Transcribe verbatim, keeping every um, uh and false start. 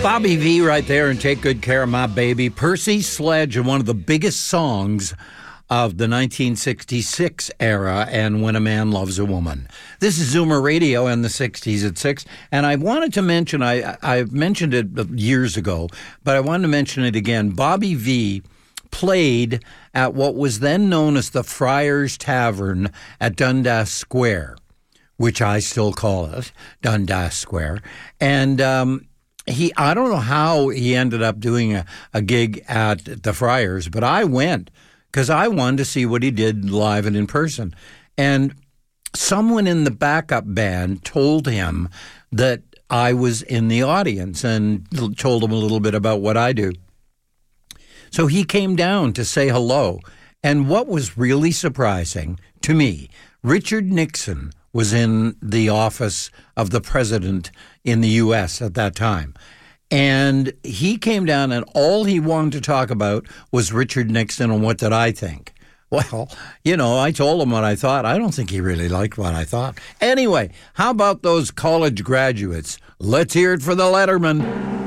Bobby V right there and Take Good Care of My Baby. Percy Sledge and one of the biggest songs of the nineteen sixty-six era, and When a Man Loves a Woman. This is Zoomer Radio in the sixties at six, and I wanted to mention, I, I mentioned it years ago, but I wanted to mention it again. Bobby V played at what was then known as the Friars Tavern at Dundas Square, which I still call it, Dundas Square, and um, he, I don't know how he ended up doing a, a gig at the Friars, but I went because I wanted to see what he did live and in person. And someone in the backup band told him that I was in the audience and told him a little bit about what I do. So he came down to say hello. And what was really surprising to me, Richard Nixon was in the office of the president in the U S at that time. And he came down and all he wanted to talk about was Richard Nixon and what did I think. Well, you know, I told him what I thought. I don't think he really liked what I thought. Anyway, how about those college graduates? Let's hear it for the Letterman.